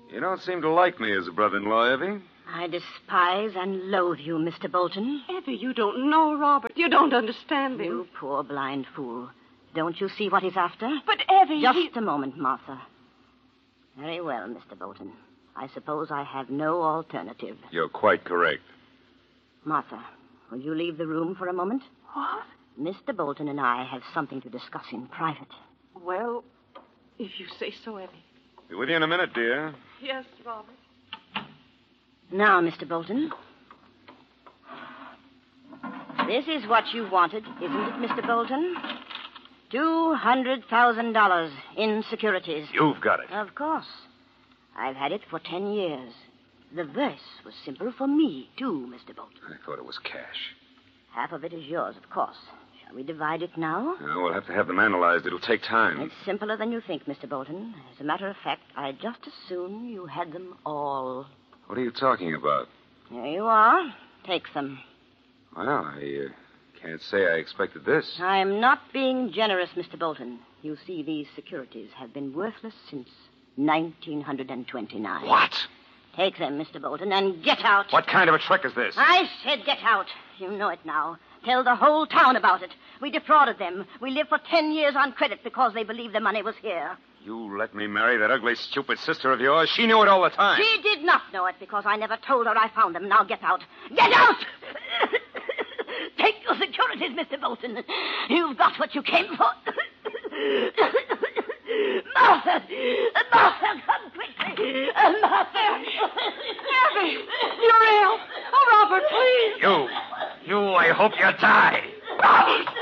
You don't seem to like me as a brother-in-law, Evie. I despise and loathe you, Mr. Bolton. Evie, you don't know Robert. You don't understand him. You poor blind fool. Don't you see what he's after? But, Evie... Just a moment, Martha. Very well, Mr. Bolton. I suppose I have no alternative. You're quite correct. Martha, will you leave the room for a moment? What? Mr. Bolton and I have something to discuss in private. Well, if you say so, Evie. Be with you in a minute, dear. Yes, Robert. Now, Mr. Bolton. This is what you wanted, isn't it, Mr. Bolton? $200,000 in securities. You've got it. Of course. I've had it for 10 years. The verse was simple for me, too, Mr. Bolton. I thought it was cash. Half of it is yours, of course. Shall we divide it now? No, we'll have to have them analyzed. It'll take time. It's simpler than you think, Mr. Bolton. As a matter of fact, I'd just as soon you had them all. What are you talking about? Here you are. Take them. Well, I can't say I expected this. I'm not being generous, Mr. Bolton. You see, these securities have been worthless since 1929. What? Take them, Mr. Bolton, and get out. What kind of a trick is this? I said get out. You know it now. Tell the whole town about it. We defrauded them. We lived for 10 years on credit because they believed the money was here. You let me marry that ugly, stupid sister of yours. She knew it all the time. She did not know it because I never told her I found them. Now get out. Get out! Take your securities, Mr. Bolton. You've got what you came for. Martha! Martha, come quickly! Martha! Evie, you're ill. Oh, Robert, please. You, I hope you die. Robert!